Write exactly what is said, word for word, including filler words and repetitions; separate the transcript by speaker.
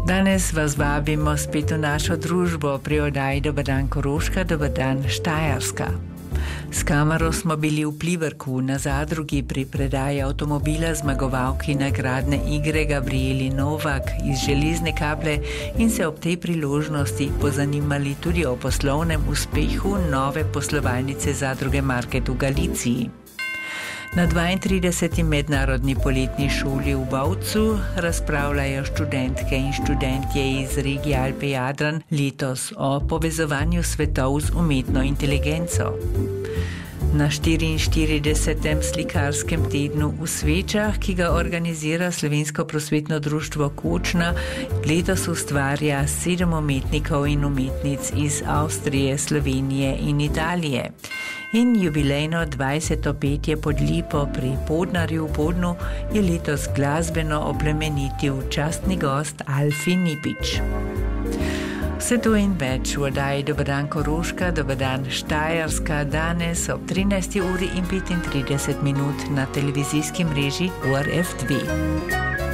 Speaker 1: Danes vas vabimo spet v našo družbo pri oddaji Dober dan Koroška, Dober dan Štajerska. S kamero smo bili v Pliberku na zadrugi pri predaji avtomobila zmagovalki nagradne igre Gabrieli Novak iz Železne Kaple in se ob tej priložnosti pozanimali tudi o poslovnem uspehu nove poslovalnice zadruge Market v Galiciji. Na dvaintrideseti mednarodni poletni šoli v Bovcu razpravljajo študentke in študentje iz regije Alpe-Jadran letos o povezovanju svetov z umetno inteligenco. Na štiriinštiridesetem slikarskem tednu v Svečah, ki ga organizira Slovensko prosvetno društvo Kočna, letos ustvarja sedem umetnikov in umetnic iz Avstrije, Slovenije in Italije. In jubilejno dvajseto petje pod lipo pri Podnarju v Podnu je letos glasbeno oplemenitil častni gost Alfi Nipič. Vse to in več v oddaji Dober dan Koroška, Dober dan Štajerska danes ob trinajsti uri in petintrideset minut na televizijski mreži U R F dve.